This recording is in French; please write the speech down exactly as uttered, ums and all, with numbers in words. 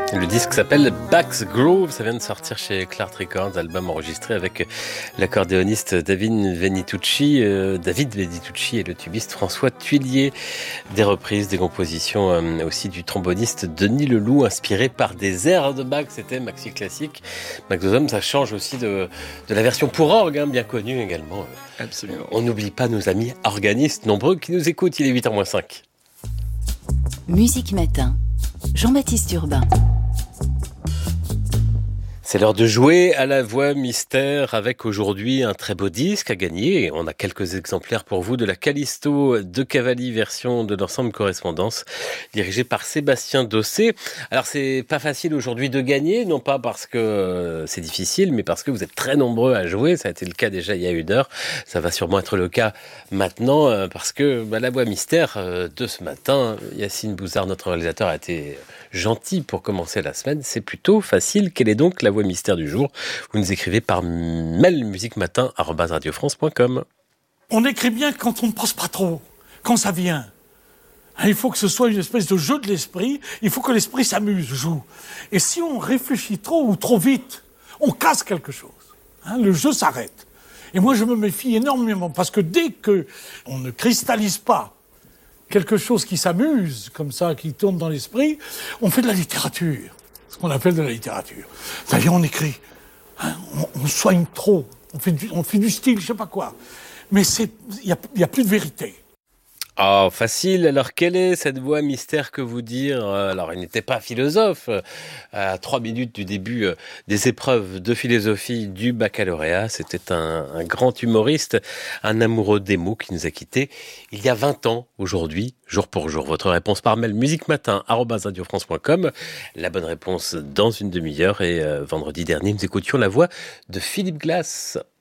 Le disque s'appelle Bax Groove, ça vient de sortir chez Clart Records, album enregistré avec l'accordéoniste David Venitucci, euh, David Venitucci et le tubiste François Tuillier. Des reprises, des compositions euh, aussi du tromboniste Denis Leloup, inspiré par des airs de Bach, c'était maxi classique. Max Dozum, ça change aussi de, de la version pour orgue, hein, bien connue également. Absolument. On n'oublie pas nos amis organistes nombreux qui nous écoutent, il est huit heures moins cinq. Musique Matin, Jean-Baptiste Urbain. C'est l'heure de jouer à la voix mystère avec aujourd'hui un très beau disque à gagner. On a quelques exemplaires pour vous de la Callisto de Cavalli, version de l'ensemble Correspondance, dirigée par Sébastien Dossé. Alors c'est pas facile aujourd'hui de gagner, non pas parce que c'est difficile, mais parce que vous êtes très nombreux à jouer. Ça a été le cas déjà il y a une heure. Ça va sûrement être le cas maintenant, parce que bah, la voix mystère de ce matin, Yacine Bouzard, notre réalisateur, a été gentil pour commencer la semaine. C'est plutôt facile. Quelle est donc la voix mystère du jour? Vous nous écrivez par mail musicmatin arobase radio france point com. On écrit bien quand on ne pense pas trop, quand ça vient. Il faut que ce soit une espèce de jeu de l'esprit, il faut que l'esprit s'amuse, joue. Et si on réfléchit trop ou trop vite, on casse quelque chose. Hein, le jeu s'arrête. Et moi je me méfie énormément, parce que dès qu'on ne cristallise pas quelque chose qui s'amuse, comme ça, qui tourne dans l'esprit, on fait de la littérature. Ce qu'on appelle de la littérature. C'est-à-dire, on écrit, hein, on, on soigne trop, on fait, du, on fait du style, je sais pas quoi. Mais il n'y a, y a plus de vérité. Oh, facile. Alors, quelle est cette voix mystère que vous dire? Alors, il n'était pas philosophe. À trois minutes du début des épreuves de philosophie du baccalauréat, c'était un, un grand humoriste, un amoureux des mots qui nous a quittés il y a vingt ans, aujourd'hui, jour pour jour. Votre réponse par mail musicmatin arobase radio france point com. La bonne réponse dans une demi-heure. Et euh, vendredi dernier, nous écoutions la voix de Philippe Glass.